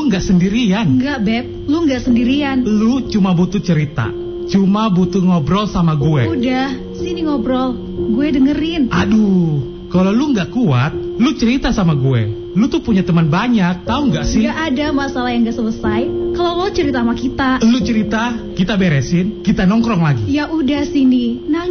lu nggak sendirian. Enggak, Beb. Lu nggak sendirian. Lu cuma butuh cerita. Cuma butuh ngobrol sama gue. Udah, sini ngobrol. Gue dengerin. Aduh, kalau lu nggak kuat, lu cerita sama gue. Lu tuh punya teman banyak, tahu nggak sih? Nggak ada masalah yang nggak selesai kalau lo cerita sama kita. Lu cerita, kita beresin, kita nongkrong lagi. Ya udah sini.